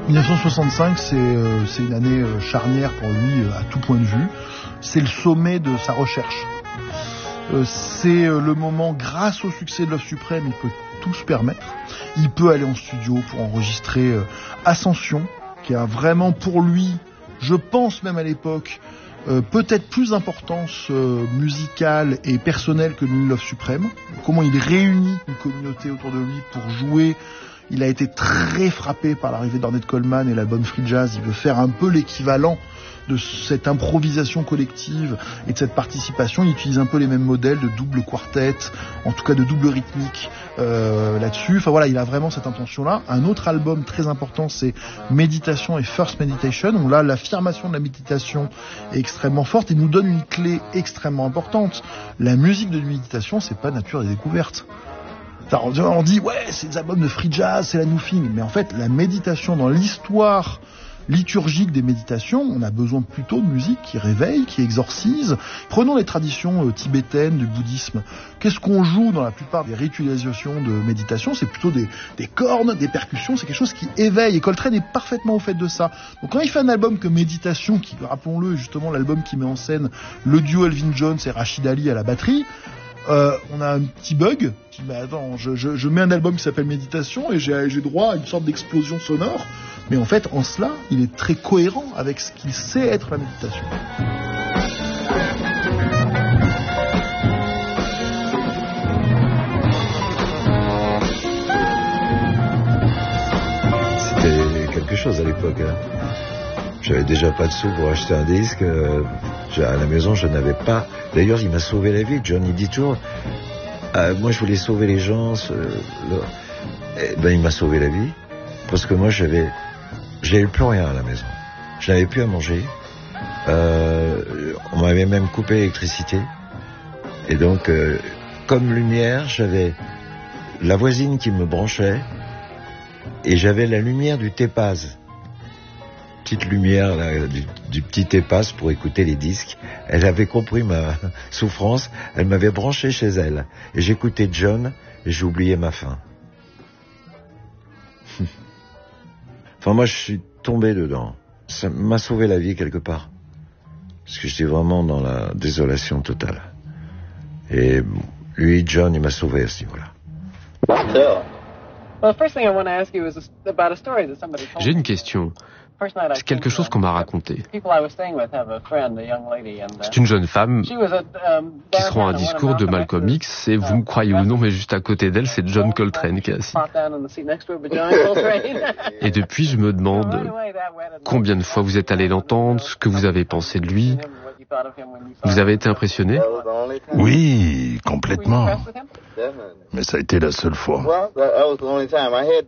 1965, c'est une année charnière pour lui à tout point de vue. C'est le sommet de sa recherche. C'est le moment, grâce au succès de Love Supreme, il peut tout se permettre. Il peut aller en studio pour enregistrer Ascension, qui a vraiment pour lui, je pense même à l'époque, peut-être plus d'importance musicale et personnelle que New Love Supreme. Comment il réunit une communauté autour de lui pour jouer. Il a été très frappé par l'arrivée d'Ornette Coleman et l'album Free Jazz. Il veut faire un peu l'équivalent de cette improvisation collective et de cette participation. Il utilise un peu les mêmes modèles de double quartet, en tout cas de double rythmique là-dessus. Enfin voilà, il a vraiment cette intention-là. Un autre album très important, c'est Méditation et First Meditation, où là, l'affirmation de la méditation est extrêmement forte et nous donne une clé extrêmement importante. La musique de méditation, c'est pas Nature des découvertes. On dit, ouais, c'est des albums de free jazz, c'est la new thing. Mais en fait, la méditation dans l'histoire liturgique des méditations, on a besoin plutôt de musique qui réveille, qui exorcise. Prenons les traditions tibétaines du bouddhisme. Qu'est-ce qu'on joue dans la plupart des ritualisations de méditation? C'est plutôt des cornes, des percussions, c'est quelque chose qui éveille. Et Coltrane est parfaitement au fait de ça. Donc quand il fait un album que Méditation, qui, rappelons-le, est justement l'album qui met en scène le duo Elvin Jones et Rachid Ali à la batterie, on a un petit bug qui attends, je mets un album qui s'appelle Méditation et j'ai droit à une sorte d'explosion sonore, mais en fait en cela il est très cohérent avec ce qu'il sait être la méditation. C'était quelque chose à l'époque, hein. J'avais déjà pas de sous pour acheter un disque. À la maison, je n'avais pas. D'ailleurs, il m'a sauvé la vie. Johnny Detour. Moi, je voulais sauver les gens. Il m'a sauvé la vie parce que moi, j'avais plus rien à la maison. Je n'avais plus à manger. On m'avait même coupé l'électricité. Et donc, comme lumière, j'avais la voisine qui me branchait et j'avais la lumière du Tépaz. Petite lumière là, du petit Tépaz pour écouter les disques. Elle avait compris ma souffrance, elle m'avait branché chez elle. Et j'écoutais John et j'oubliais ma faim. Enfin, moi, je suis tombé dedans. Ça m'a sauvé la vie quelque part. Parce que j'étais vraiment dans la désolation totale. Et lui, John, il m'a sauvé à ce niveau-là. J'ai une question. C'est quelque chose qu'on m'a raconté. C'est une jeune femme qui se rend à un discours de Malcolm X et vous me croyez ou non, mais juste à côté d'elle, c'est John Coltrane qui est assis. Et depuis, je me demande combien de fois vous êtes allé l'entendre, ce que vous avez pensé de lui. Vous avez été impressionné? Oui, complètement. Mais ça a été la seule fois.